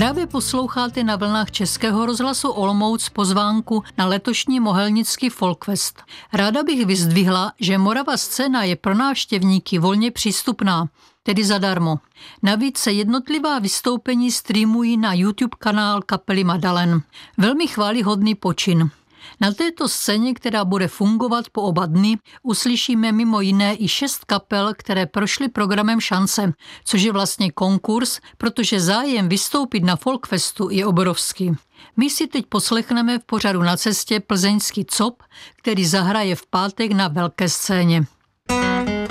Právě posloucháte na vlnách Českého rozhlasu Olomouc pozvánku na letošní Mohelnický Folkfest. Ráda bych vyzdvihla, že Morava scéna je pro návštěvníky volně přístupná, tedy zadarmo. Navíc se jednotlivá vystoupení streamují na YouTube kanál kapely Madalen. Velmi chvályhodný počin. Na této scéně, která bude fungovat po oba dny, uslyšíme mimo jiné i 6 kapel, které prošly programem Šance, což je vlastně konkurs, protože zájem vystoupit na Folkfestu je obrovský. My si teď poslechneme v pořadu Na cestě plzeňský COP, který zahraje v pátek na velké scéně.